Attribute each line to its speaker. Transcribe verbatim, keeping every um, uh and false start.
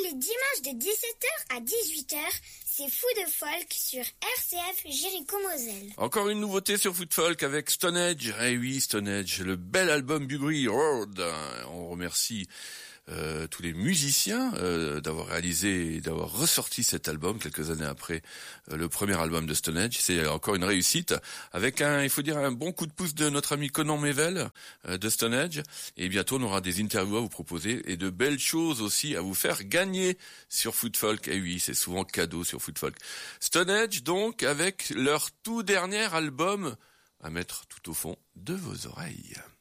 Speaker 1: les dimanches de dix-sept heures à dix-huit heures, c'est Fou de Folk sur R C F Jéricho-Moselle.
Speaker 2: Encore une nouveauté sur Food Folk avec Stone Age. Eh oui, Stone Age, le bel album Buggery Road. On remercie euh, tous les musiciens euh, d'avoir réalisé et d'avoir ressorti cet album quelques années après euh, le premier album de Stone Age. C'est encore une réussite avec un, il faut dire, un bon coup de pouce de notre ami Conan Mével euh, de Stone Age. Et bientôt, on aura des interviews à vous proposer et de belles choses aussi à vous faire gagner sur Food Folk. Eh oui, c'est souvent cadeau sur Food Folk. Stone Age, donc, avec leur tout dernier album à mettre tout au fond de vos oreilles.